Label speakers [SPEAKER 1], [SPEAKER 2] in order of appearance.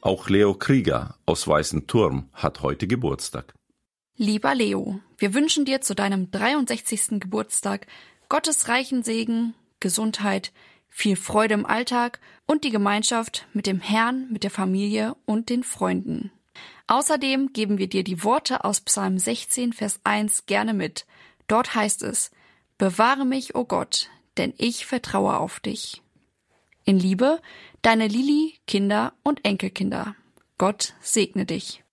[SPEAKER 1] Auch Leo Krieger aus Weißenturm hat heute Geburtstag.
[SPEAKER 2] Lieber Leo, wir wünschen dir zu deinem 63. Geburtstag Gottes reichen Segen, Gesundheit, viel Freude im Alltag und die Gemeinschaft mit dem Herrn, mit der Familie und den Freunden. Außerdem geben wir dir die Worte aus Psalm 16, Vers 1 gerne mit. Dort heißt es: Bewahre mich, o Gott, denn ich vertraue auf dich. In Liebe, deine Lili, Kinder und Enkelkinder. Gott segne dich.